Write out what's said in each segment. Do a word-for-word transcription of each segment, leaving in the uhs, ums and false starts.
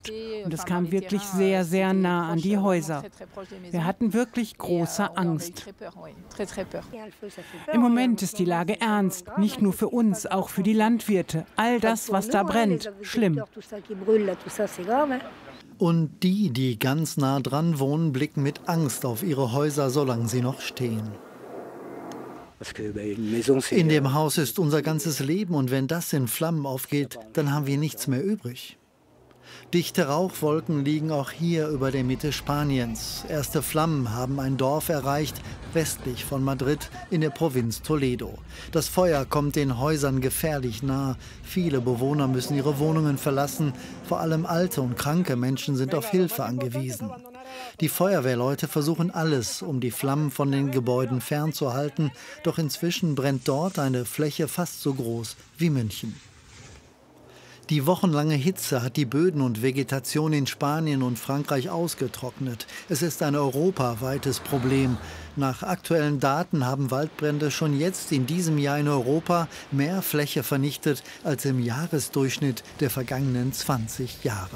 Und es kam wirklich sehr, sehr nah an die Häuser. Wir hatten wirklich große Angst. Im Moment ist die Lage ernst, nicht nur für uns, auch für die Landwirte. All das, was da brennt, schlimm. Und die, die ganz nah dran wohnen, blicken mit Angst auf ihre Häuser, solange sie noch stehen. In dem Haus ist unser ganzes Leben und wenn das in Flammen aufgeht, dann haben wir nichts mehr übrig. Dichte Rauchwolken liegen auch hier über der Mitte Spaniens. Erste Flammen haben ein Dorf erreicht, westlich von Madrid in der Provinz Toledo. Das Feuer kommt den Häusern gefährlich nah. Viele Bewohner müssen ihre Wohnungen verlassen. Vor allem alte und kranke Menschen sind auf Hilfe angewiesen. Die Feuerwehrleute versuchen alles, um die Flammen von den Gebäuden fernzuhalten. Doch inzwischen brennt dort eine Fläche fast so groß wie München. Die wochenlange Hitze hat die Böden und Vegetation in Spanien und Frankreich ausgetrocknet. Es ist ein europaweites Problem. Nach aktuellen Daten haben Waldbrände schon jetzt in diesem Jahr in Europa mehr Fläche vernichtet als im Jahresdurchschnitt der vergangenen zwanzig Jahre.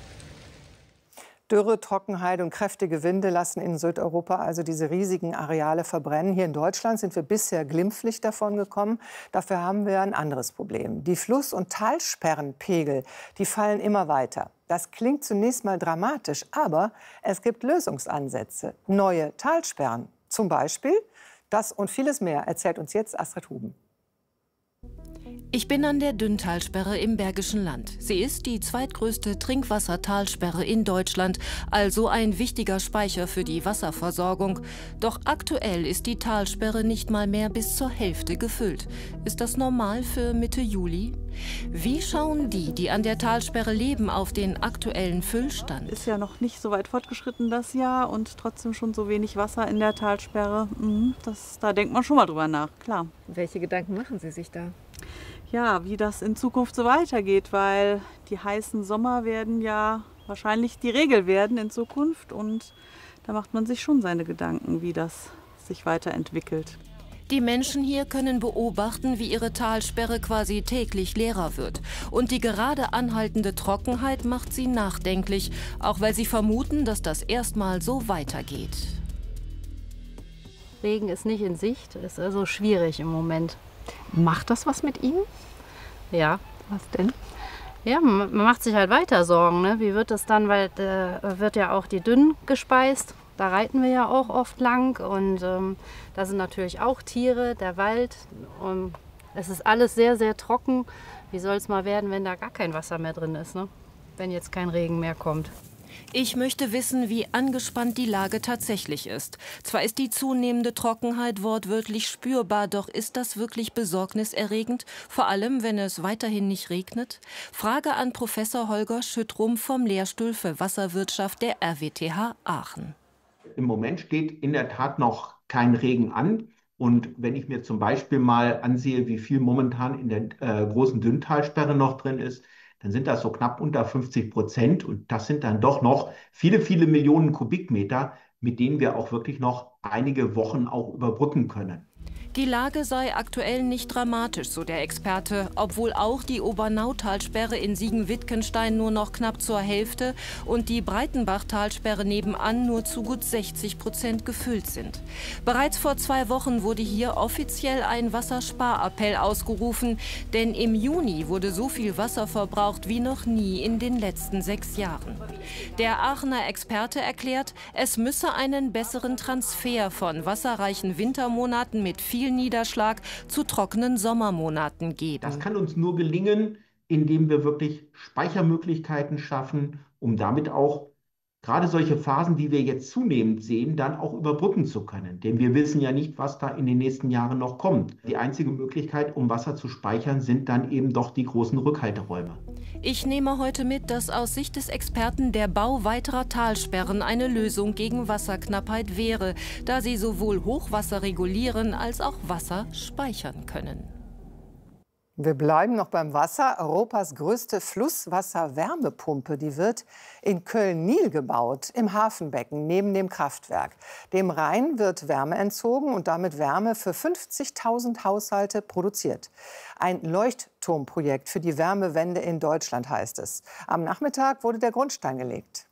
Dürre, Trockenheit und kräftige Winde lassen in Südeuropa also diese riesigen Areale verbrennen. Hier in Deutschland sind wir bisher glimpflich davon gekommen. Dafür haben wir ein anderes Problem. Die Fluss- und Talsperrenpegel, die fallen immer weiter. Das klingt zunächst mal dramatisch, aber es gibt Lösungsansätze. Neue Talsperren zum Beispiel. Das und vieles mehr erzählt uns jetzt Astrid Huben. Ich bin an der Dünntalsperre im Bergischen Land. Sie ist die zweitgrößte Trinkwassertalsperre in Deutschland, also ein wichtiger Speicher für die Wasserversorgung. Doch aktuell ist die Talsperre nicht mal mehr bis zur Hälfte gefüllt. Ist das normal für Mitte Juli? Wie schauen die, die an der Talsperre leben, auf den aktuellen Füllstand? Ist ja noch nicht so weit fortgeschritten das Jahr und trotzdem schon so wenig Wasser in der Talsperre. Das, da denkt man schon mal drüber nach, klar. Welche Gedanken machen Sie sich da? Ja, wie das in Zukunft so weitergeht, weil die heißen Sommer werden ja wahrscheinlich die Regel werden in Zukunft und da macht man sich schon seine Gedanken, wie das sich weiterentwickelt. Die Menschen hier können beobachten, wie ihre Talsperre quasi täglich leerer wird. Und die gerade anhaltende Trockenheit macht sie nachdenklich, auch weil sie vermuten, dass das erstmal so weitergeht. Regen ist nicht in Sicht, ist also schwierig im Moment. Macht das was mit Ihnen? Ja. Was denn? Ja, man macht sich halt weiter Sorgen. Ne? Wie wird das dann, weil da wird ja auch die Dünn gespeist. Da reiten wir ja auch oft lang und ähm, da sind natürlich auch Tiere, der Wald. Und es ist alles sehr, sehr trocken. Wie soll es mal werden, wenn da gar kein Wasser mehr drin ist, ne? Wenn jetzt kein Regen mehr kommt? Ich möchte wissen, wie angespannt die Lage tatsächlich ist. Zwar ist die zunehmende Trockenheit wortwörtlich spürbar, doch ist das wirklich besorgniserregend, vor allem wenn es weiterhin nicht regnet? Frage an Professor Holger Schüttrum vom Lehrstuhl für Wasserwirtschaft der R W T H Aachen. Im Moment steht in der Tat noch kein Regen an. Und wenn ich mir zum Beispiel mal ansehe, wie viel momentan in der äh, großen Dünntalsperre noch drin ist, dann sind das so knapp unter fünfzig Prozent und das sind dann doch noch viele, viele Millionen Kubikmeter, mit denen wir auch wirklich noch einige Wochen auch überbrücken können. Die Lage sei aktuell nicht dramatisch, so der Experte, obwohl auch die Obernautalsperre in Siegen-Wittgenstein nur noch knapp zur Hälfte und die Breitenbachtalsperre nebenan nur zu gut sechzig Prozent gefüllt sind. Bereits vor zwei Wochen wurde hier offiziell ein Wassersparappell ausgerufen, denn im Juni wurde so viel Wasser verbraucht wie noch nie in den letzten sechs Jahren. Der Aachener Experte erklärt, es müsse einen besseren Transfer von wasserreichen Wintermonaten mit viel Niederschlag zu trockenen Sommermonaten geben. Das kann uns nur gelingen, indem wir wirklich Speichermöglichkeiten schaffen, um damit auch gerade solche Phasen, die wir jetzt zunehmend sehen, dann auch überbrücken zu können. Denn wir wissen ja nicht, was da in den nächsten Jahren noch kommt. Die einzige Möglichkeit, um Wasser zu speichern, sind dann eben doch die großen Rückhalteräume. Ich nehme heute mit, dass aus Sicht des Experten der Bau weiterer Talsperren eine Lösung gegen Wasserknappheit wäre, da sie sowohl Hochwasser regulieren als auch Wasser speichern können. Wir bleiben noch beim Wasser. Europas größte Flusswasserwärmepumpe, die wird in Köln-Nil gebaut, im Hafenbecken neben dem Kraftwerk. Dem Rhein wird Wärme entzogen und damit Wärme für fünfzigtausend Haushalte produziert. Ein Leuchtturmprojekt für die Wärmewende in Deutschland heißt es. Am Nachmittag wurde der Grundstein gelegt.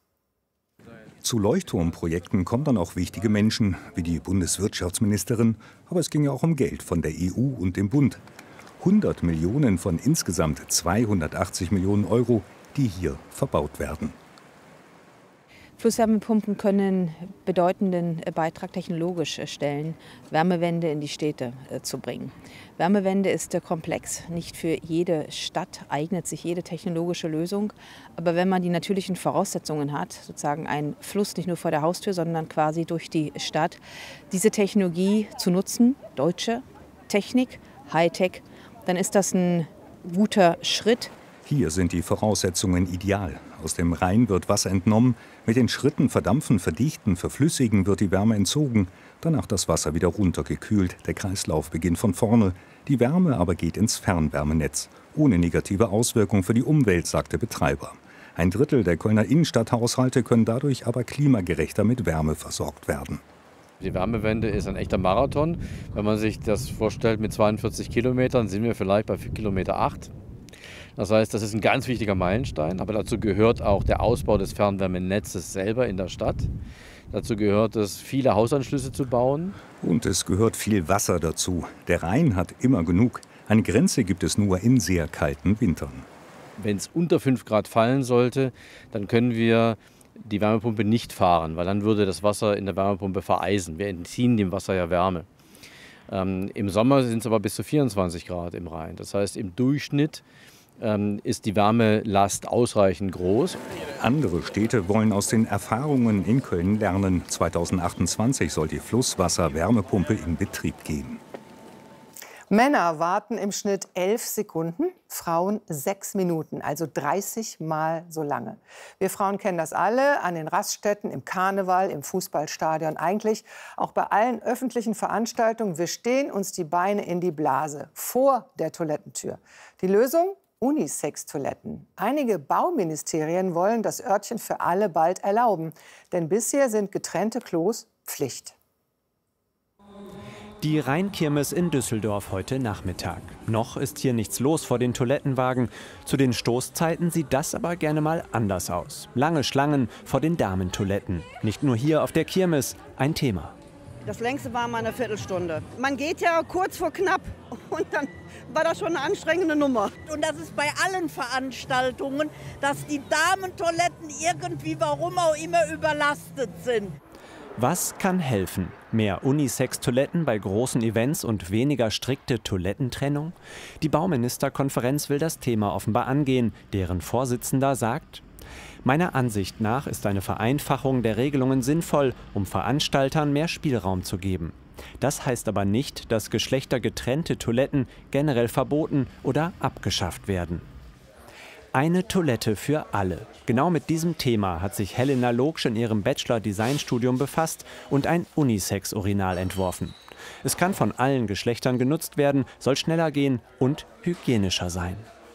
Zu Leuchtturmprojekten kommen dann auch wichtige Menschen, wie die Bundeswirtschaftsministerin. Aber es ging ja auch um Geld von der E U und dem Bund. hundert Millionen von insgesamt zweihundertachtzig Millionen Euro, die hier verbaut werden. Flusswärmepumpen können bedeutenden Beitrag technologisch stellen, Wärmewende in die Städte zu bringen. Wärmewende ist komplex. Nicht für jede Stadt eignet sich jede technologische Lösung. Aber wenn man die natürlichen Voraussetzungen hat, sozusagen ein Fluss nicht nur vor der Haustür, sondern quasi durch die Stadt, diese Technologie zu nutzen, deutsche Technik, Hightech, dann ist das ein guter Schritt. Hier sind die Voraussetzungen ideal. Aus dem Rhein wird Wasser entnommen. Mit den Schritten verdampfen, verdichten, verflüssigen wird die Wärme entzogen. Danach das Wasser wieder runtergekühlt. Der Kreislauf beginnt von vorne. Die Wärme aber geht ins Fernwärmenetz. Ohne negative Auswirkung für die Umwelt, sagt der Betreiber. Ein Drittel der Kölner Innenstadthaushalte können dadurch aber klimagerechter mit Wärme versorgt werden. Die Wärmewende ist ein echter Marathon. Wenn man sich das vorstellt, mit zweiundvierzig Kilometern sind wir vielleicht bei Kilometer acht. Das heißt, das ist ein ganz wichtiger Meilenstein, aber dazu gehört auch der Ausbau des Fernwärmenetzes selber in der Stadt. Dazu gehört es, viele Hausanschlüsse zu bauen. Und es gehört viel Wasser dazu. Der Rhein hat immer genug. Eine Grenze gibt es nur in sehr kalten Wintern. Wenn es unter fünf Grad fallen sollte, dann können wir die Wärmepumpe nicht fahren, weil dann würde das Wasser in der Wärmepumpe vereisen. Wir entziehen dem Wasser ja Wärme. Ähm, Im Sommer sind es aber bis zu vierundzwanzig Grad im Rhein. Das heißt, im Durchschnitt ähm, ist die Wärmelast ausreichend groß. Andere Städte wollen aus den Erfahrungen in Köln lernen. zweitausendachtundzwanzig soll die Flusswasser-Wärmepumpe in Betrieb gehen. Männer warten im Schnitt elf Sekunden, Frauen sechs Minuten, also dreißig Mal so lange. Wir Frauen kennen das alle, an den Raststätten, im Karneval, im Fußballstadion, eigentlich auch bei allen öffentlichen Veranstaltungen. Wir stehen uns die Beine in die Blase, vor der Toilettentür. Die Lösung? Unisex-Toiletten. Einige Bauministerien wollen das Örtchen für alle bald erlauben, denn bisher sind getrennte Klos Pflicht. Die Rheinkirmes in Düsseldorf heute Nachmittag. Noch ist hier nichts los vor den Toilettenwagen. Zu den Stoßzeiten sieht das aber gerne mal anders aus. Lange Schlangen vor den Damentoiletten. Nicht nur hier auf der Kirmes ein Thema. Das längste war mal eine Viertelstunde. Man geht ja kurz vor knapp und dann war das schon eine anstrengende Nummer. Und das ist bei allen Veranstaltungen, dass die Damentoiletten irgendwie, warum auch immer, überlastet sind. Was kann helfen? Mehr Unisex-Toiletten bei großen Events und weniger strikte Toilettentrennung? Die Bauministerkonferenz will das Thema offenbar angehen. Deren Vorsitzender sagt: Meiner Ansicht nach ist eine Vereinfachung der Regelungen sinnvoll, um Veranstaltern mehr Spielraum zu geben. Das heißt aber nicht, dass geschlechtergetrennte Toiletten generell verboten oder abgeschafft werden. Eine Toilette für alle. Genau mit diesem Thema hat sich Helena Loksch in ihrem Bachelor-Designstudium befasst und ein Unisex-Urinal entworfen. Es kann von allen Geschlechtern genutzt werden, soll schneller gehen und hygienischer sein.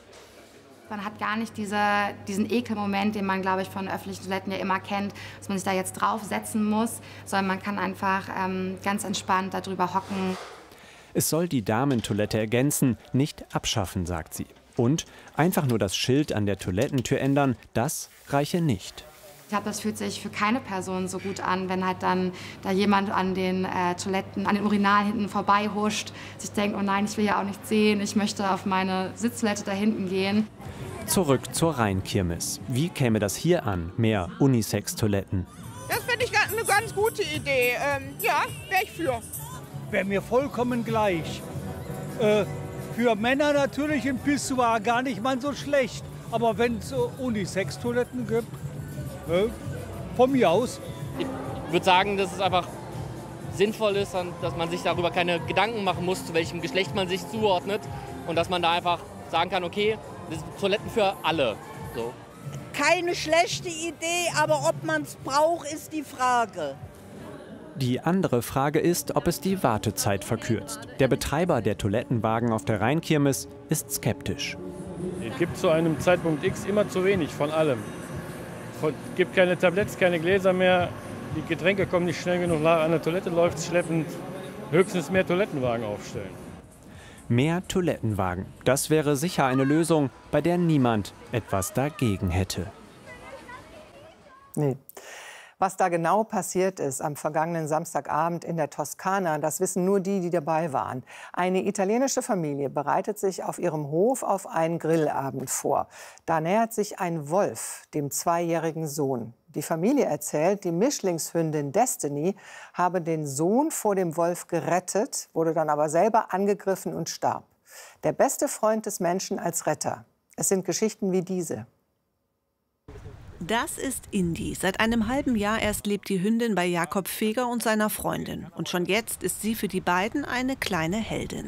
Man hat gar nicht diese, diesen Ekelmoment, den man, glaube ich, von öffentlichen Toiletten ja immer kennt, dass man sich da jetzt draufsetzen muss, sondern man kann einfach ähm, ganz entspannt darüber hocken. Es soll die Damentoilette ergänzen, nicht abschaffen, sagt sie. Und einfach nur das Schild an der Toilettentür ändern, das reiche nicht. Ich glaube, das fühlt sich für keine Person so gut an, wenn halt dann da jemand an den äh, Toiletten, an den Urinalen hinten vorbei huscht, sich denkt, oh nein, ich will ja auch nichts sehen, ich möchte auf meine Sitztoilette da hinten gehen. Zurück zur Rheinkirmes. Wie käme das hier an, mehr Unisex-Toiletten? Das finde ich eine ganz gute Idee. Ähm, ja, wäre ich für. Wäre mir vollkommen gleich. Äh, Für Männer natürlich im Pissoir gar nicht mal so schlecht. Aber wenn es uh, Unisex-Toiletten gibt, äh, von mir aus. Ich würde sagen, dass es einfach sinnvoll ist, dass man sich darüber keine Gedanken machen muss, zu welchem Geschlecht man sich zuordnet. Und dass man da einfach sagen kann, okay, das sind Toiletten für alle. So. Keine schlechte Idee, aber ob man es braucht, ist die Frage. Die andere Frage ist, ob es die Wartezeit verkürzt. Der Betreiber der Toilettenwagen auf der Rheinkirmes ist skeptisch. Es gibt zu einem Zeitpunkt X immer zu wenig von allem. Es gibt keine Tabletts, keine Gläser mehr. Die Getränke kommen nicht schnell genug nach. An der Toilette läuft es schleppend. Höchstens mehr Toilettenwagen aufstellen. Mehr Toilettenwagen. Das wäre sicher eine Lösung, bei der niemand etwas dagegen hätte. Nee. Was da genau passiert ist am vergangenen Samstagabend in der Toskana, das wissen nur die, die dabei waren. Eine italienische Familie bereitet sich auf ihrem Hof auf einen Grillabend vor. Da nähert sich ein Wolf dem zweijährigen Sohn. Die Familie erzählt, die Mischlingshündin Destiny habe den Sohn vor dem Wolf gerettet, wurde dann aber selber angegriffen und starb. Der beste Freund des Menschen als Retter. Es sind Geschichten wie diese. Das ist Indi. Seit einem halben Jahr erst lebt die Hündin bei Jakob Feger und seiner Freundin. Und schon jetzt ist sie für die beiden eine kleine Heldin.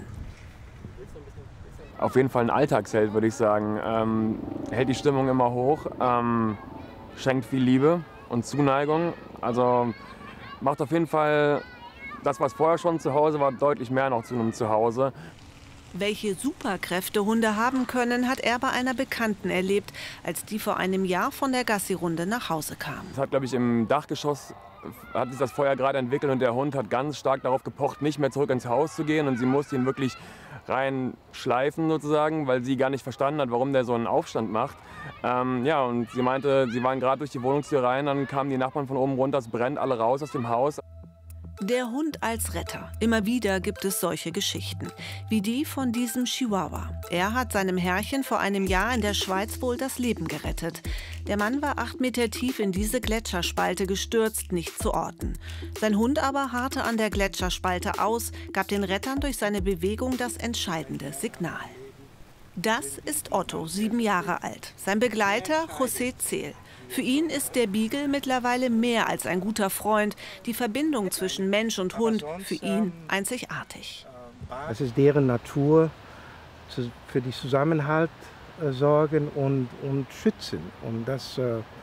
Auf jeden Fall ein Alltagsheld, würde ich sagen. Ähm, hält die Stimmung immer hoch, ähm, schenkt viel Liebe und Zuneigung. Also macht auf jeden Fall das, was vorher schon zu Hause war, deutlich mehr noch zu einem Zuhause. Welche Superkräfte Hunde haben können, hat er bei einer Bekannten erlebt, als die vor einem Jahr von der Gassi-Runde nach Hause kam. Es hat, glaube ich, im Dachgeschoss hat sich das Feuer gerade entwickelt und der Hund hat ganz stark darauf gepocht, nicht mehr zurück ins Haus zu gehen. Und sie musste ihn wirklich reinschleifen sozusagen, weil sie gar nicht verstanden hat, warum der so einen Aufstand macht. Ähm, ja, und sie meinte, sie waren gerade durch die Wohnungstür rein, dann kamen die Nachbarn von oben runter, es brennt alle raus aus dem Haus. Der Hund als Retter. Immer wieder gibt es solche Geschichten, wie die von diesem Chihuahua. Er hat seinem Herrchen vor einem Jahr in der Schweiz wohl das Leben gerettet. Der Mann war acht Meter tief in diese Gletscherspalte gestürzt, nicht zu orten. Sein Hund aber harrte an der Gletscherspalte aus, gab den Rettern durch seine Bewegung das entscheidende Signal. Das ist Otto, sieben Jahre alt. Sein Begleiter José Zehl. Für ihn ist der Beagle mittlerweile mehr als ein guter Freund. Die Verbindung zwischen Mensch und Hund für ihn einzigartig. Es ist deren Natur, für den Zusammenhalt sorgen und, und schützen. Und das,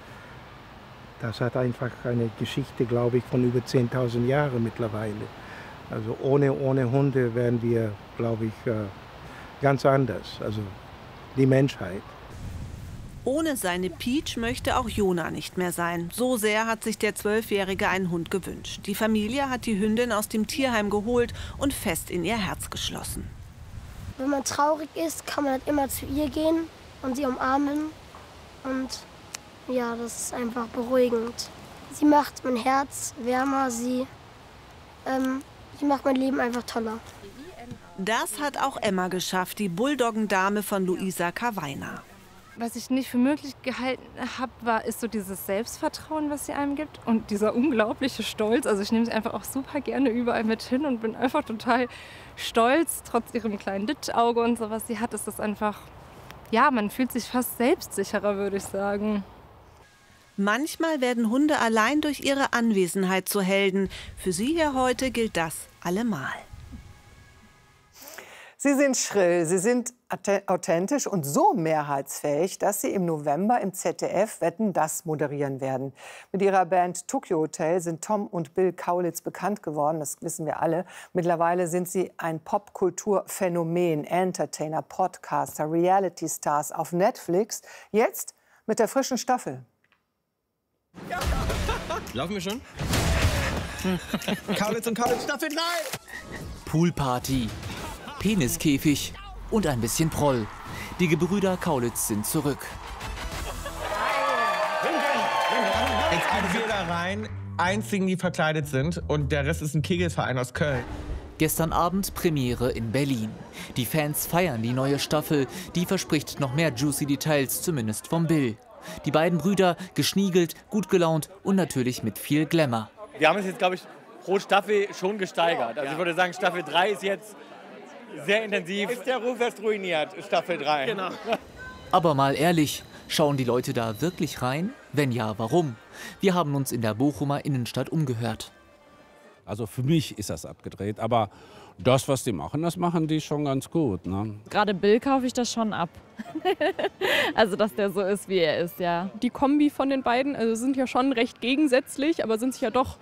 das hat einfach eine Geschichte, glaube ich, von über zehntausend Jahren mittlerweile. Also ohne, ohne Hunde wären wir, glaube ich, ganz anders. Also die Menschheit. Ohne seine Peach möchte auch Jona nicht mehr sein. So sehr hat sich der Zwölfjährige einen Hund gewünscht. Die Familie hat die Hündin aus dem Tierheim geholt und fest in ihr Herz geschlossen. Wenn man traurig ist, kann man halt immer zu ihr gehen und sie umarmen. Und ja, das ist einfach beruhigend. Sie macht mein Herz wärmer, sie, ähm, sie macht mein Leben einfach toller. Das hat auch Emma geschafft, die Bulldoggendame von Luisa Kawainer. Was ich nicht für möglich gehalten habe, war, ist so dieses Selbstvertrauen, was sie einem gibt. Und dieser unglaubliche Stolz. Also ich nehme sie einfach auch super gerne überall mit hin und bin einfach total stolz, trotz ihrem kleinen Ditschauge und so, was sie hat. Ist das einfach, ja, man fühlt sich fast selbstsicherer, würde ich sagen. Manchmal werden Hunde allein durch ihre Anwesenheit zu Helden. Für sie hier heute gilt das allemal. Sie sind schrill, sie sind authentisch und so mehrheitsfähig, dass sie im November im Z D F Wetten, das moderieren werden. Mit ihrer Band Tokyo Hotel sind Tom und Bill Kaulitz bekannt geworden, das wissen wir alle. Mittlerweile sind sie ein Popkulturphänomen, Entertainer, Podcaster, Reality-Stars auf Netflix. Jetzt mit der frischen Staffel. Laufen wir schon? Kaulitz und Kaulitz Staffel drei! Poolparty, Peniskäfig und ein bisschen Proll. Die Gebrüder Kaulitz sind zurück. Jetzt gehen wir da rein, einzigen, die verkleidet sind, und der Rest ist ein Kegelverein aus Köln. Gestern Abend Premiere in Berlin. Die Fans feiern die neue Staffel. Die verspricht noch mehr juicy Details, zumindest vom Bill. Die beiden Brüder geschniegelt, gut gelaunt und natürlich mit viel Glamour. Wir haben es jetzt, glaube ich, pro Staffel schon gesteigert. Also ich würde sagen, Staffel drei ist jetzt sehr intensiv. Ist der Ruf erst ruiniert, Staffel drei. Genau. Aber mal ehrlich, schauen die Leute da wirklich rein? Wenn ja, warum? Wir haben uns in der Bochumer Innenstadt umgehört. Also für mich ist das abgedreht, aber das, was die machen, das machen die schon ganz gut. Ne? Gerade Bill kaufe ich das schon ab. Also, dass der so ist, wie er ist, ja. Die Kombi von den beiden, also sind ja schon recht gegensätzlich, aber sind sich ja doch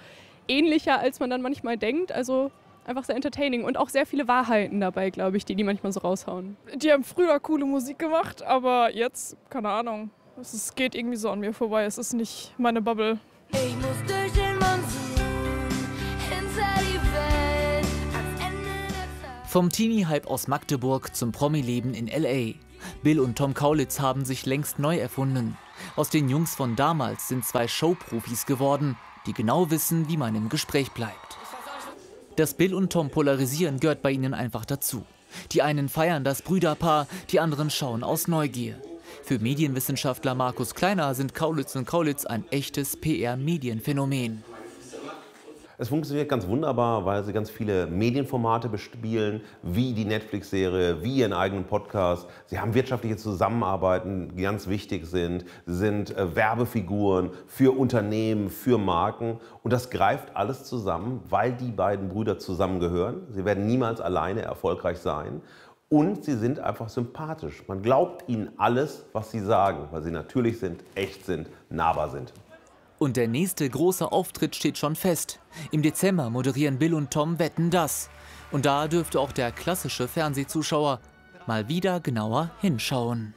ähnlicher, als man dann manchmal denkt. Also einfach sehr entertaining und auch sehr viele Wahrheiten dabei, glaube ich, die die manchmal so raushauen. Die haben früher coole Musik gemacht, aber jetzt, keine Ahnung, es geht irgendwie so an mir vorbei. Es ist nicht meine Bubble. Ich muss durch den Monsun, hinter die Welt, ans Ende der Zeit. Vom Teenie-Hype aus Magdeburg zum Promi-Leben in L A. Bill und Tom Kaulitz haben sich längst neu erfunden. Aus den Jungs von damals sind zwei Showprofis geworden, die genau wissen, wie man im Gespräch bleibt. Dass Bill und Tom polarisieren, gehört bei ihnen einfach dazu. Die einen feiern das Brüderpaar, die anderen schauen aus Neugier. Für Medienwissenschaftler Markus Kleiner sind Kaulitz und Kaulitz ein echtes P R-Medienphänomen. Es funktioniert ganz wunderbar, weil sie ganz viele Medienformate bespielen, wie die Netflix-Serie, wie ihren eigenen Podcast. Sie haben wirtschaftliche Zusammenarbeiten, die ganz wichtig sind. Sie sind äh, Werbefiguren für Unternehmen, für Marken. Und das greift alles zusammen, weil die beiden Brüder zusammengehören. Sie werden niemals alleine erfolgreich sein. Und sie sind einfach sympathisch. Man glaubt ihnen alles, was sie sagen, weil sie natürlich sind, echt sind, nahbar sind. Und der nächste große Auftritt steht schon fest. Im Dezember moderieren Bill und Tom Wetten, dass. Und da dürfte auch der klassische Fernsehzuschauer mal wieder genauer hinschauen.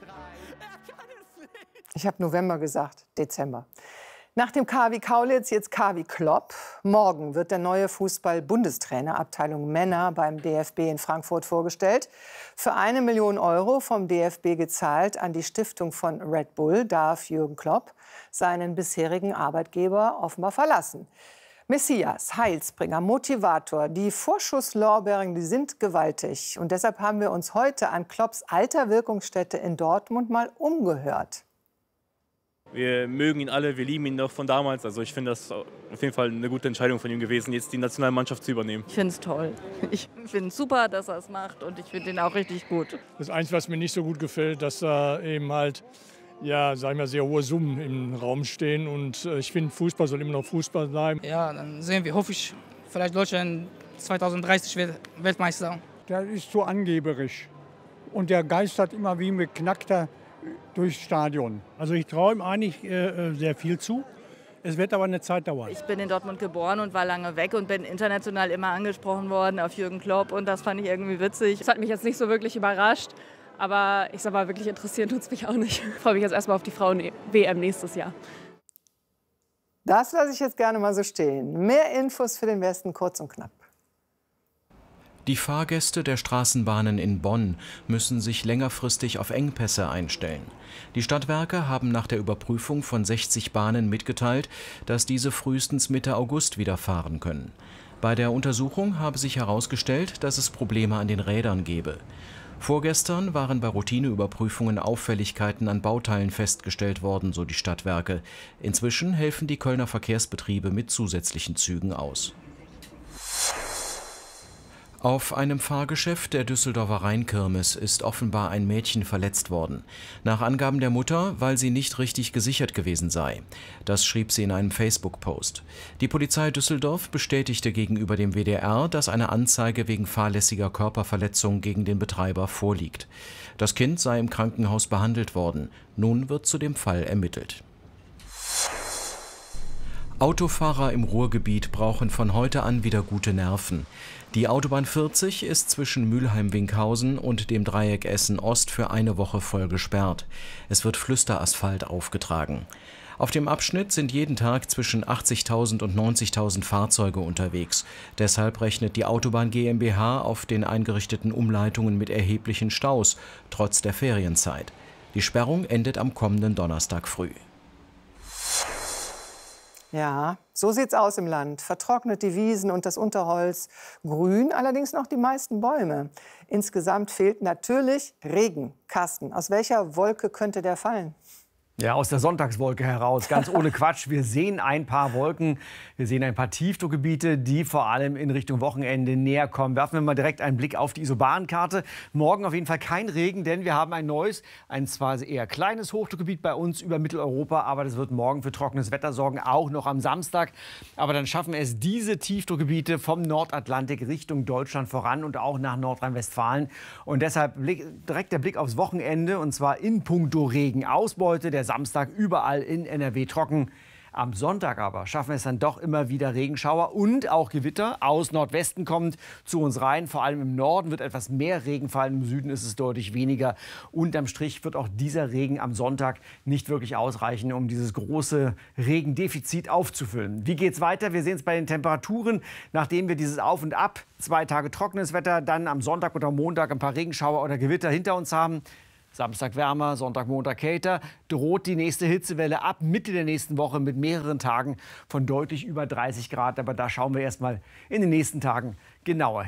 Ich habe November gesagt, Dezember. Nach dem K wie Kaulitz jetzt K wie Klopp. Morgen wird der neue Fußball-Bundestrainer Abteilung Männer beim D F B in Frankfurt vorgestellt. Für eine Million Euro vom D F B gezahlt an die Stiftung von Red Bull darf Jürgen Klopp seinen bisherigen Arbeitgeber offenbar verlassen. Messias, Heilsbringer, Motivator, die Vorschusslorbeeren, die sind gewaltig. Und deshalb haben wir uns heute an Klopps alter Wirkungsstätte in Dortmund mal umgehört. Wir mögen ihn alle, wir lieben ihn noch von damals. Also ich finde das auf jeden Fall eine gute Entscheidung von ihm gewesen, jetzt die Nationalmannschaft zu übernehmen. Ich finde es toll. Ich finde es super, dass er es macht und ich finde ihn auch richtig gut. Das Einzige, was mir nicht so gut gefällt, dass da eben halt, ja, sagen wir, sehr hohe Summen im Raum stehen. Und ich finde, Fußball soll immer noch Fußball bleiben. Ja, dann sehen wir, hoffe ich, vielleicht Deutschland zweitausenddreißig wird Weltmeister. Der ist so angeberisch und der geistert immer wie ein Beknackter durchs Stadion. Also ich traue ihm eigentlich äh, sehr viel zu. Es wird aber eine Zeit dauern. Ich bin in Dortmund geboren und war lange weg und bin international immer angesprochen worden auf Jürgen Klopp und das fand ich irgendwie witzig. Das hat mich jetzt nicht so wirklich überrascht, aber ich sag mal, wirklich interessieren tut es mich auch nicht. Ich freue mich jetzt erstmal auf die Frauen-W M nächstes Jahr. Das lasse ich jetzt gerne mal so stehen. Mehr Infos für den Westen, kurz und knapp. Die Fahrgäste der Straßenbahnen in Bonn müssen sich längerfristig auf Engpässe einstellen. Die Stadtwerke haben nach der Überprüfung von sechzig Bahnen mitgeteilt, dass diese frühestens Mitte August wieder fahren können. Bei der Untersuchung habe sich herausgestellt, dass es Probleme an den Rädern gebe. Vorgestern waren bei Routineüberprüfungen Auffälligkeiten an Bauteilen festgestellt worden, so die Stadtwerke. Inzwischen helfen die Kölner Verkehrsbetriebe mit zusätzlichen Zügen aus. Auf einem Fahrgeschäft der Düsseldorfer Rheinkirmes ist offenbar ein Mädchen verletzt worden. Nach Angaben der Mutter, weil sie nicht richtig gesichert gewesen sei. Das schrieb sie in einem Facebook-Post. Die Polizei Düsseldorf bestätigte gegenüber dem W D R, dass eine Anzeige wegen fahrlässiger Körperverletzung gegen den Betreiber vorliegt. Das Kind sei im Krankenhaus behandelt worden. Nun wird zu dem Fall ermittelt. Autofahrer im Ruhrgebiet brauchen von heute an wieder gute Nerven. Die Autobahn vierzig ist zwischen Mülheim-Winkhausen und dem Dreieck Essen-Ost für eine Woche voll gesperrt. Es wird Flüsterasphalt aufgetragen. Auf dem Abschnitt sind jeden Tag zwischen achtzigtausend und neunzigtausend Fahrzeuge unterwegs. Deshalb rechnet die Autobahn GmbH auf den eingerichteten Umleitungen mit erheblichen Staus, trotz der Ferienzeit. Die Sperrung endet am kommenden Donnerstag früh. Ja, so sieht's aus im Land. Vertrocknet die Wiesen und das Unterholz, grün allerdings noch die meisten Bäume. Insgesamt fehlt natürlich Regen. Carsten, aus welcher Wolke könnte der fallen? Ja, aus der Sonntagswolke heraus, ganz ohne Quatsch. Wir sehen ein paar Wolken, wir sehen ein paar Tiefdruckgebiete, die vor allem in Richtung Wochenende näher kommen. Werfen wir mal direkt einen Blick auf die Isobarenkarte. Morgen auf jeden Fall kein Regen, denn wir haben ein neues, ein zwar eher kleines Hochdruckgebiet bei uns über Mitteleuropa, aber das wird morgen für trockenes Wetter sorgen, auch noch am Samstag. Aber dann schaffen es diese Tiefdruckgebiete vom Nordatlantik Richtung Deutschland voran und auch nach Nordrhein-Westfalen. Und deshalb direkt der Blick aufs Wochenende, und zwar in puncto Regenausbeute. Der Samstag überall in N R W trocken. Am Sonntag aber schaffen wir es dann doch immer wieder Regenschauer und auch Gewitter. Aus Nordwesten kommt zu uns rein. Vor allem im Norden wird etwas mehr Regen fallen. Im Süden ist es deutlich weniger. Unterm Strich wird auch dieser Regen am Sonntag nicht wirklich ausreichen, um dieses große Regendefizit aufzufüllen. Wie geht's weiter? Wir sehen es bei den Temperaturen. Nachdem wir dieses Auf und Ab, zwei Tage trockenes Wetter, dann am Sonntag oder Montag ein paar Regenschauer oder Gewitter hinter uns haben, Samstag wärmer, Sonntag, Montag kälter, droht die nächste Hitzewelle ab Mitte der nächsten Woche mit mehreren Tagen von deutlich über dreißig Grad. Aber da schauen wir erst mal in den nächsten Tagen genauer hin.